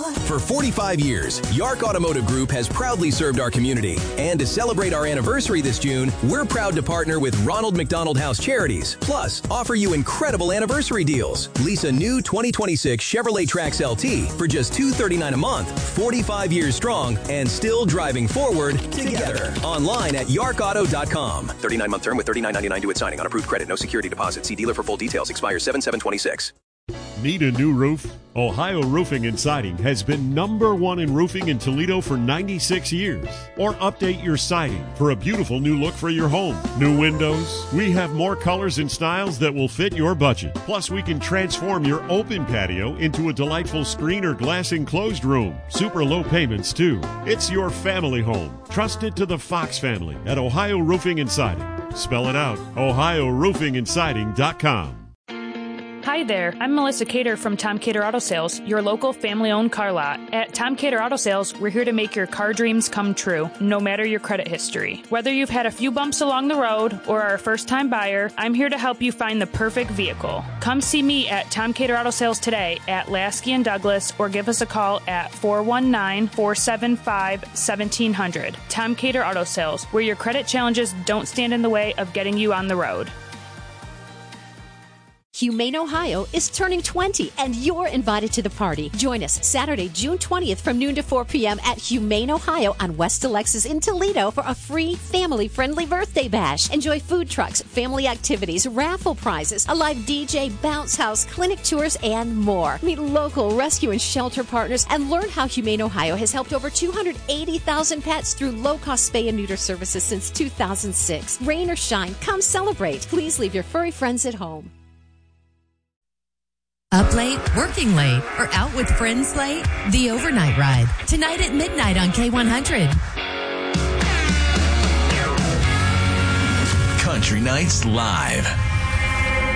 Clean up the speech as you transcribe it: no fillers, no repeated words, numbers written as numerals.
For 45 years, Yark Automotive Group has proudly served our community. And to celebrate our anniversary this June, we're proud to partner with Ronald McDonald House Charities. Plus, offer you incredible anniversary deals. Lease a new 2026 Chevrolet Trax LT for just $239 a month, 45 years strong, and still driving forward together. Online at yarkauto.com. 39-month term with $39.99 due at signing on approved credit. No security deposit. See dealer for full details. Expires 7/7/26. Need a new roof? Ohio Roofing and Siding has been #1 in roofing in Toledo for 96 years. Or update your siding for a beautiful new look for your home. New windows? We have more colors and styles that will fit your budget. Plus, we can transform your open patio into a delightful screen or glass enclosed room. Super low payments, too. It's your family home. Trust it to the Fox family at Ohio Roofing and Siding. Spell it out, OhioRoofingandSiding.com. Hi there, I'm Melissa Cater from Tom Cater Auto Sales, your local family-owned car lot. At Tom Cater Auto Sales, we're here to make your car dreams come true, no matter your credit history. Whether you've had a few bumps along the road or are a first-time buyer, I'm here to help you find the perfect vehicle. Come see me at Tom Cater Auto Sales today at Lasky and Douglas, or give us a call at 419-475-1700. Tom Cater Auto Sales, where your credit challenges don't stand in the way of getting you on the road. Humane Ohio is turning 20, and you're invited to the party. Join us Saturday, June 20th from noon to 4 p.m. at Humane Ohio on West Alexis in Toledo for a free, family-friendly birthday bash. Enjoy food trucks, family activities, raffle prizes, a live DJ, bounce house, clinic tours, and more. Meet local rescue and shelter partners and learn how Humane Ohio has helped over 280,000 pets through low-cost spay and neuter services since 2006. Rain or shine, come celebrate. Please leave your furry friends at home. Up late, working late, or out with friends late? The Overnight Ride. Tonight at midnight on K100. Country Nights Live.